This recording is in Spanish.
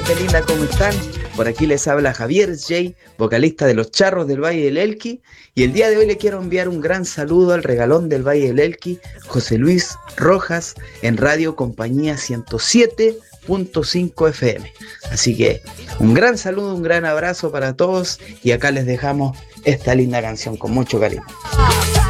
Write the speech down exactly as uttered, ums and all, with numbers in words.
gente linda, ¿cómo están? Por aquí les habla Javier J, vocalista de Los Charros del Valle del Elqui, y el día de hoy le quiero enviar un gran saludo al regalón del Valle del Elqui, José Luis Rojas, en Radio Compañía ciento siete punto cinco F M. Así que un gran saludo, un gran abrazo para todos, y acá les dejamos esta linda canción con mucho cariño.